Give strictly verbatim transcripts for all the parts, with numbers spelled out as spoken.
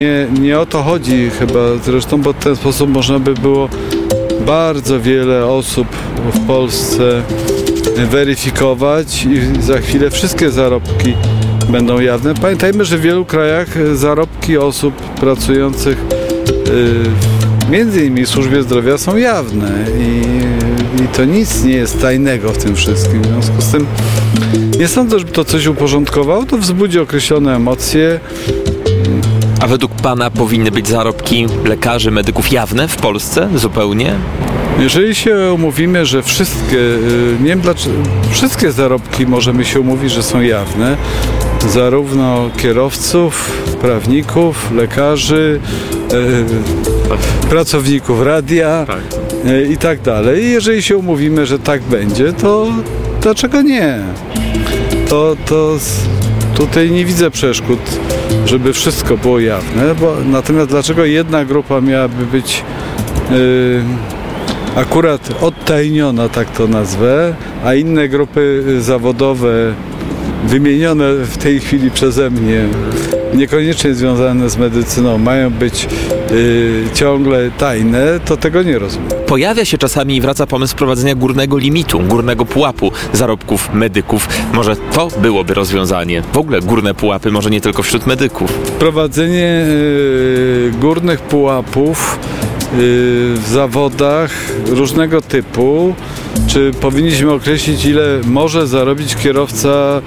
Nie, nie o to chodzi chyba zresztą, bo w ten sposób można by było bardzo wiele osób w Polsce weryfikować i za chwilę wszystkie zarobki będą jawne. Pamiętajmy, że w wielu krajach zarobki osób pracujących yy, między innymi w służbie zdrowia są jawne i, i to nic nie jest tajnego w tym wszystkim. W związku z tym nie sądzę, żeby to coś uporządkowało, to wzbudzi określone emocje. A według pana powinny być zarobki lekarzy, medyków jawne w Polsce zupełnie? Jeżeli się umówimy, że wszystkie, nie wiem dlaczego, wszystkie zarobki możemy się umówić, że są jawne, zarówno kierowców, prawników, lekarzy, e, pracowników radia tak. e, i tak dalej. I jeżeli się umówimy, że tak będzie, to dlaczego nie? To, to tutaj nie widzę przeszkód, żeby wszystko było jawne, bo natomiast dlaczego jedna grupa miałaby być yy, akurat odtajniona, tak to nazwę, a inne grupy zawodowe wymienione w tej chwili przeze mnie, niekoniecznie związane z medycyną, mają być yy, ciągle tajne, to tego nie rozumiem. Pojawia się czasami i wraca pomysł wprowadzenia górnego limitu, górnego pułapu zarobków medyków. Może to byłoby rozwiązanie. W ogóle górne pułapy, może nie tylko wśród medyków. Wprowadzenie yy, górnych pułapów w zawodach różnego typu. Czy powinniśmy określić, ile może zarobić kierowca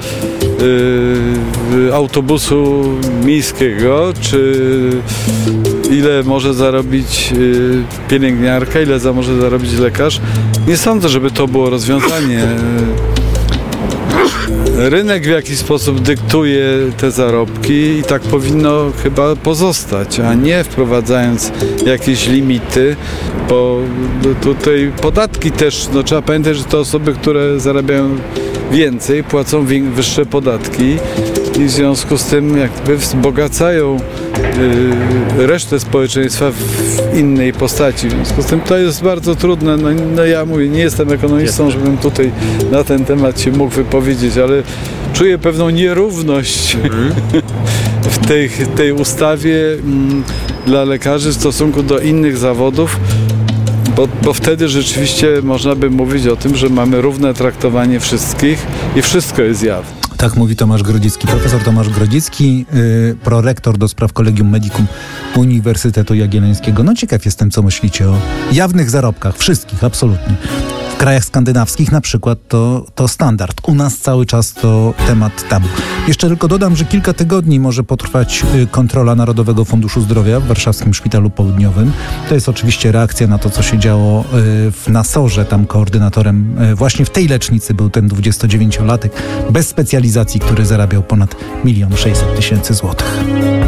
y, autobusu miejskiego, czy ile może zarobić y, pielęgniarka, ile za może zarobić lekarz? Nie sądzę, żeby to było rozwiązanie. Rynek w jakiś sposób dyktuje te zarobki i tak powinno chyba pozostać, a nie wprowadzając jakieś limity, bo tutaj podatki też, no trzeba pamiętać, że to osoby, które zarabiają więcej, płacą wyższe podatki i w związku z tym jakby wzbogacają y, resztę społeczeństwa w innej postaci. W związku z tym to jest bardzo trudne. No, no ja mówię, nie jestem ekonomistą, żebym tutaj na ten temat się mógł wypowiedzieć, ale czuję pewną nierówność mm. w tej, tej ustawie mm, dla lekarzy w stosunku do innych zawodów, bo, bo wtedy rzeczywiście można by mówić o tym, że mamy równe traktowanie wszystkich i wszystko jest jawne. Tak mówi Tomasz Grodzicki, profesor Tomasz Grodzicki, yy, prorektor do spraw Collegium Medicum Uniwersytetu Jagiellońskiego. No ciekaw jestem, co myślicie o jawnych zarobkach, wszystkich, absolutnie. W krajach skandynawskich na przykład to, to standard. U nas cały czas to temat tabu. Jeszcze tylko dodam, że kilka tygodni może potrwać kontrola Narodowego Funduszu Zdrowia w Warszawskim Szpitalu Południowym. To jest oczywiście reakcja na to, co się działo w Nasorze. Tam koordynatorem właśnie w tej lecznicy był ten dwudziestodziewięciolatek bez specjalizacji, który zarabiał ponad milion sześćset tysięcy złotych.